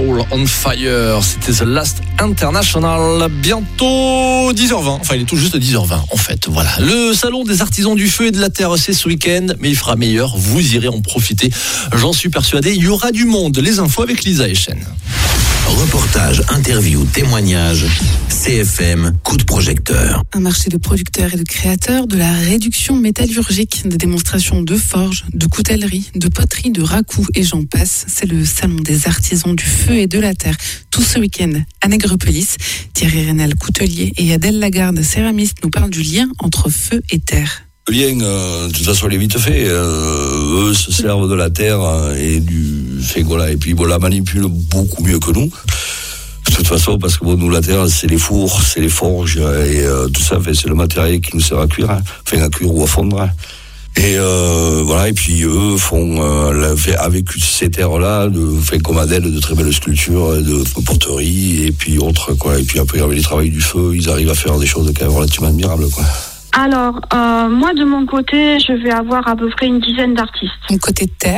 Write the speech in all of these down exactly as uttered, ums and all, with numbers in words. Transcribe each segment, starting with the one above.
Soul on Fire. C'était The Last International. Bientôt dix heures vingt. Enfin, il est tout juste dix heures vingt, en fait. Voilà. Le salon des artisans du feu et de la terre, c'est ce week-end, mais il fera meilleur. Vous irez en profiter. J'en suis persuadé. Il y aura du monde. Les infos avec Lisa Echen. Reportage, interview, témoignage, C F M, coup de projecteur. Un marché de producteurs et de créateurs, de la réduction métallurgique, des démonstrations de forge, de coutellerie, de poterie, de racoup et j'en passe. C'est le salon des artisans du feu et de la terre. Tout ce week-end à Nègrepelisse. Thierry Rénal, coutelier, et Adèle Lagarde, céramiste, nous parlent du lien entre feu et terre. Le lien, euh, de toute façon, il est vite fait. Euh, eux se servent de la terre et du fait, voilà, et puis bon, la manipulent beaucoup mieux que nous. De toute façon, parce que bon, nous, la terre, c'est les fours, c'est les forges et euh, tout ça, fait, c'est le matériel qui nous sert à cuire, hein, enfin à cuire ou à fondre. Hein. Et euh, voilà, et puis eux font euh, la, fait, avec ces terres-là, de, fait comme Adèle, de très belles sculptures, de porterie et puis autres, quoi. Et puis après, avec les travaux du feu, ils arrivent à faire des choses quand même relativement admirables, quoi. Alors, euh, moi, de mon côté, je vais avoir à peu près une dizaine d'artistes. Mon côté terre.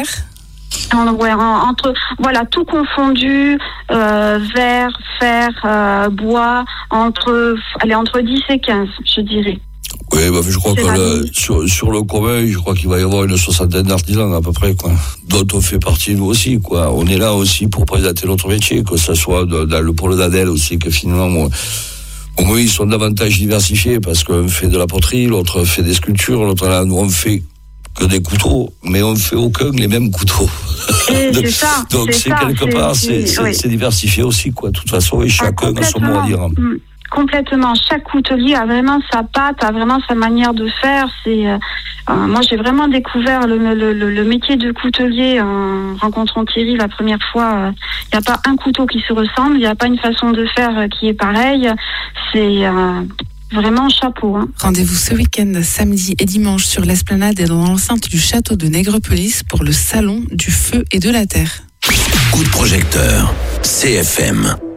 En, ouais, en, entre, voilà, tout confondu, euh, verre, fer, euh, bois, entre, allez, entre dix et quinze, je dirais. Oui, bah, je crois c'est que le, sur, sur le commun, je crois qu'il va y avoir une soixantaine d'artisans à peu près, quoi. Dont on fait partie, nous aussi, quoi. On est là aussi pour présenter notre métier, que ce soit de, dans le pôle d'Adèle aussi, que finalement, moi, au moins, ils sont davantage diversifiés parce qu'on fait de la poterie, l'autre fait des sculptures, l'autre là, nous on fait que des couteaux, mais on ne fait aucun les mêmes couteaux. Donc, c'est ça. Donc c'est, c'est quelque ça, part, c'est, c'est, c'est, oui. c'est diversifié aussi, quoi. De toute façon, et chacun ah, a son mot à dire. Mmh. Complètement. Chaque coutelier a vraiment sa patte, a vraiment sa manière de faire. C'est euh, euh, moi, j'ai vraiment découvert le, le, le, le métier de coutelier en rencontrant Thierry la première fois. Il euh, n'y a pas un couteau qui se ressemble, il n'y a pas une façon de faire euh, qui est pareille. C'est euh, vraiment chapeau. Hein. Rendez-vous ce week-end, samedi et dimanche, sur l'esplanade et dans l'enceinte du château de Nègrepelisse pour le salon du feu et de la terre. Coup de projecteur, C F M.